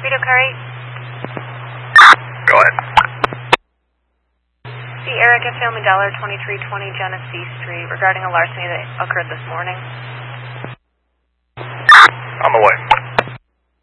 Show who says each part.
Speaker 1: Vito Curry.
Speaker 2: Go ahead.
Speaker 1: See Erica Family Dollar 2320 Genesee Street regarding a larceny that occurred this morning.
Speaker 2: On the way.